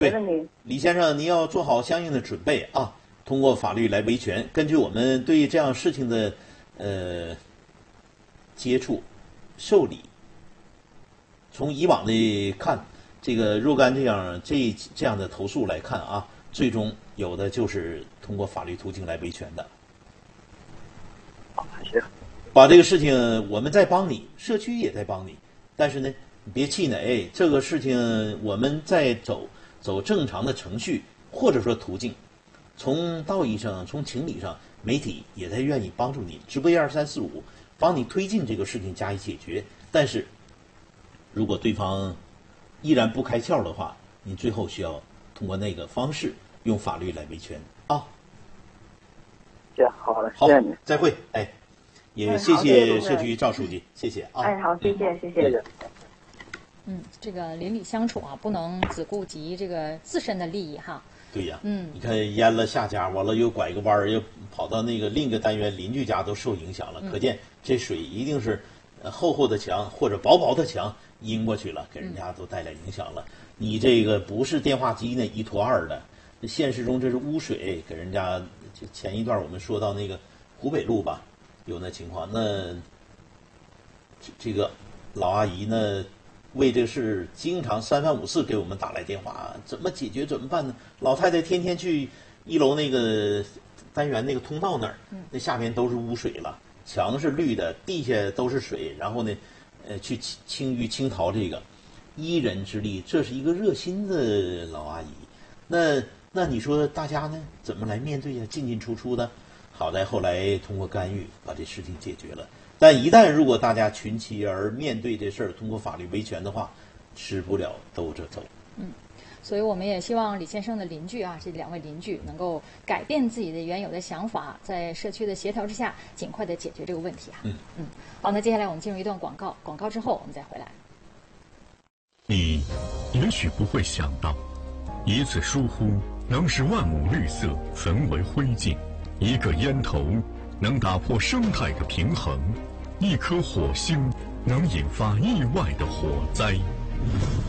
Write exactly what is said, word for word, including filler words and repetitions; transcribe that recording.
没问题。 李先生，您要做好相应的准备啊，通过法律来维权。根据我们对这样事情的呃接触、受理，从以往的看，这个若干这样这这样的投诉来看啊，最终有的就是通过法律途径来维权的。 好，行。 把这个事情我们在帮你，社区也在帮你，但是呢，你别气馁，这个事情我们在走走正常的程序或者说途径，从道义上、从情理上，媒体也在愿意帮助你，直播一二三四五，帮你推进这个事情加以解决。但是，如果对方依然不开窍的话，你最后需要通过那个方式用法律来维权啊。 行，好的，谢谢你， 再会，哎。也谢谢社区赵书记，谢谢啊！ 哎，好，谢谢，谢谢。 嗯，这个邻里相处啊，不能只顾及这个自身的利益哈。 对呀， 嗯， 你看淹了下家，完了又拐个弯儿，又跑到那个另一个单元，邻居家都受影响了。 嗯、 可见这水一定是厚厚的墙或者薄薄的墙阴过去了，给人家都带来影响了。嗯、你这个不是电话机那一拖二的，现实中这是污水，给人家。就前一段我们说到那个湖北路吧。有那情况，那这个老阿姨呢，为这事经常三番五次给我们打来电话，怎么解决？怎么办呢？老太太天天去一楼那个单元那个通道那儿，那下面都是污水了，墙是绿的，地下都是水，然后呢，呃，去清淤清淘这个，一人之力，这是一个热心的老阿姨。那那你说大家呢，怎么来面对呀？进进出出的。好在后来通过干预把这事情解决了，但一旦如果大家群起而面对这事儿，通过法律维权的话，吃不了兜着走。 嗯，所以我们也希望李先生的邻居啊，这两位邻居能够改变自己的原有的想法，在社区的协调之下，尽快的解决这个问题啊。 嗯嗯，好，那接下来我们进入一段广告，广告之后我们再回来。 你也许不会想到，一次疏忽能使万亩绿色焚为灰烬。一个烟头能打破生态的平衡，一颗火星能引发意外的火灾。